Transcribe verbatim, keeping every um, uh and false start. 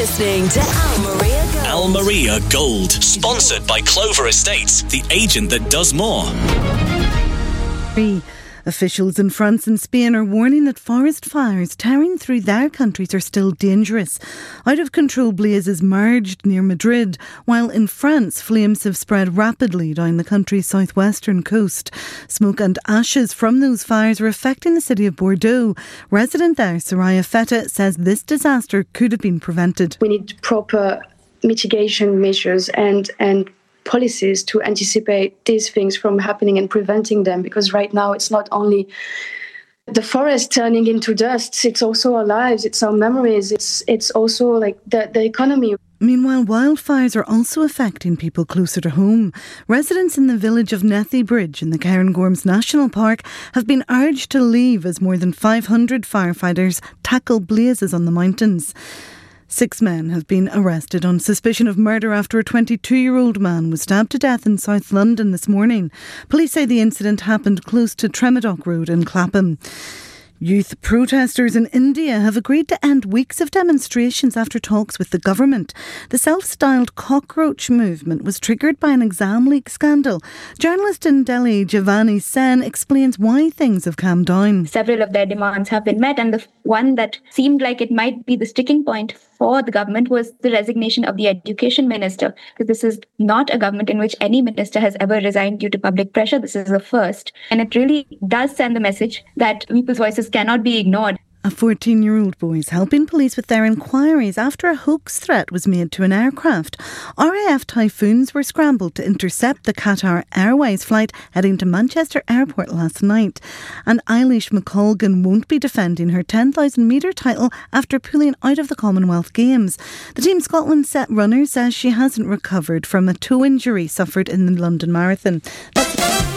listening to Almeria Gold. Almeria Gold, sponsored by Clover Estates, the agent that does more. Officials in France and Spain are warning that forest fires tearing through their countries are still dangerous. Out-of-control blazes merged near Madrid, while in France flames have spread rapidly down the country's southwestern coast. Smoke and ashes from those fires are affecting the city of Bordeaux. Resident there, Soraya Feta, says this disaster could have been prevented. We need proper mitigation measures and and policies to anticipate these things from happening and preventing them, because right now it's not only the forest turning into dust, it's also our lives, it's our memories, it's it's also like the, the economy. Meanwhile, wildfires are also affecting people closer to home. Residents in the village of Nethy Bridge in the Cairngorms National Park have been urged to leave as more than five hundred firefighters tackle blazes on the mountains. Six men have been arrested on suspicion of murder after a twenty-two-year-old man was stabbed to death in South London this morning. Police say the incident happened close to Tremaddock Road in Clapham. Youth protesters in India have agreed to end weeks of demonstrations after talks with the government. The self-styled cockroach movement was triggered by an exam leak scandal. Journalist in Delhi, Javani Sen, explains why things have calmed down. Several of their demands have been met, and the one that seemed like it might be the sticking point for the government was the resignation of the education minister, because this is not a government in which any minister has ever resigned due to public pressure. This is the first. And it really does send the message that people's voices cannot be ignored. A fourteen-year-old boy is helping police with their inquiries after a hoax threat was made to an aircraft. R A F Typhoons were scrambled to intercept the Qatar Airways flight heading to Manchester Airport last night. And Eilish McColgan won't be defending her ten thousand metre title after pulling out of the Commonwealth Games. The Team Scotland set runner says she hasn't recovered from a toe injury suffered in the London Marathon. That's